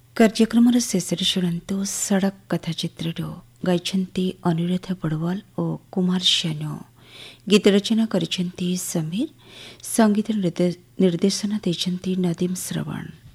କାର୍ଯ୍ୟକ୍ରମର ଶେଷରେ ଶୁଣନ୍ତୁ ସଡ଼କ କଥା ଚିତ୍ରରୁ ଗାଇଛନ୍ତି ଅନୁରାଧା ବଡ଼ୱାଲ ଓ କୁମାର ସାନୁ। ଗୀତ ରଚନା କରିଛନ୍ତି ସମୀର, ସଙ୍ଗୀତ ନିର୍ଦ୍ଦେଶନା ଦେଇଛନ୍ତି ନଦୀମ ଶ୍ରବଣ।